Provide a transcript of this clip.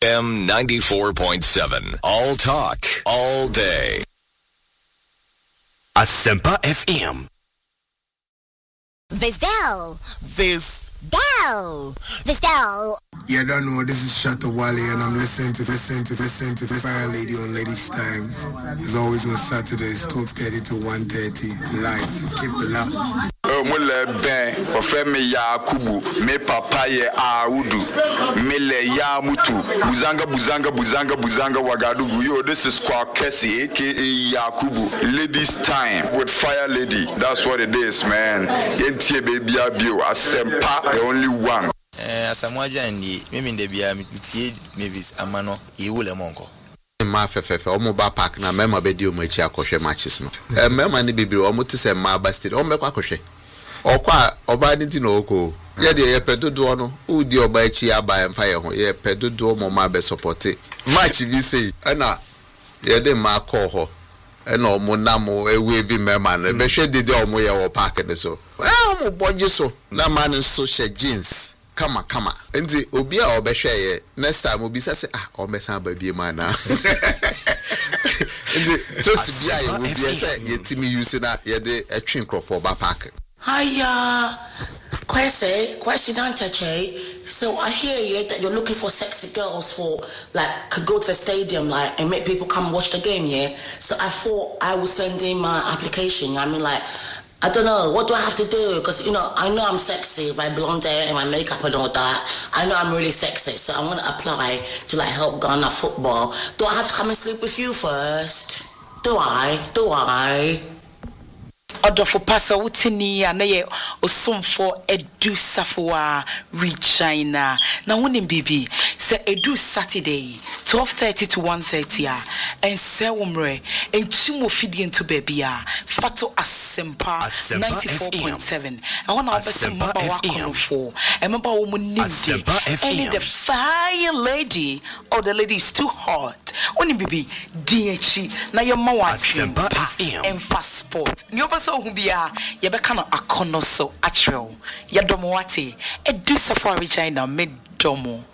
M94.7. All talk, all day. Asempa FM. Visdel. You don't know, this is Shatta Wally and I'm listening to Fire Lady on Ladies Time. It's always on Saturdays, 12:30 to 1:30 live. Keep it loud. Mule ben ofreme Yakubu me papa ye Audu mele ya mutu buzanga wagadugu. Yo, this is Kwakesi aka Yakubu. Ladies Time with Fire Lady. That's what it is, man. Yentie baby abio Asempa, the only one. Asamwaja ndi mimi ndebia mitie Mavis amano yewule monko ma fefefe o mo ba park na mema be di o machi akohwe matches no mema ne bibiri o mo tise ma ba stadium o mekwa akohwe okwa oba ni ti no oko ye de ye pedodo no udi oba achi aba emfa ye ho ye pedodo mo ma be support match bi sei na ye de ma ko ho na o mo na mo ewe bi mema na be hwe de o mo ye wo park ne so o mo boje so na man so she jeans Kama nti obi a obehwe ye next time obi say o mesan ba bie ma na nti tosi bia ye obi say yetimi use na ye de atwe crofo ba park. Hiya, question Antache. So I hear you that you're looking for sexy girls for could go to the stadium and make people come watch the game, yeah. So I thought I would send in my application. I mean I don't know, what do I have to do? Because, I know I'm sexy with my blonde hair and my makeup and all that. I know I'm really sexy, so I want to apply to help Ghana football. Do I have to come and sleep with you first? Do I? Odofo pasa wutini anaye osomfo edu safwa Regina na wonim bibi se edu Saturday 12:30 to 1:30 and se womre enchimo fidi into baby fato Asempa 94.7 I want to Asempa wakonfo emba wo munimdi and the Fire Lady the lady is too hot wonim bibi DH na ye ma wa Asempa and fast sport so hubia yebeka no akono so achrew yedomo wate edu safari Regina medomo